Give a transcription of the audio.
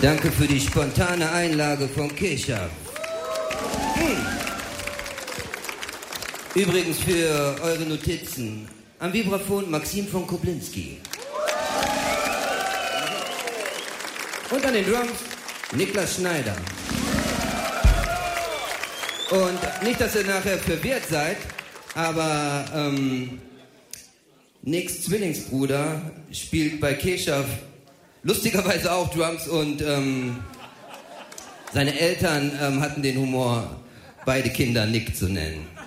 Danke für die spontane Einlage von Kesha. Übrigens für eure Notizen. Am Vibraphon Maxim von Koblinski. Und an den Drums Niklas Schneider. Und nicht, dass ihr nachher verwirrt seid, aber Nicks Zwillingsbruder spielt bei Kesha lustigerweise auch Drums und seine Eltern hatten den Humor, beide Kinder Nick zu nennen.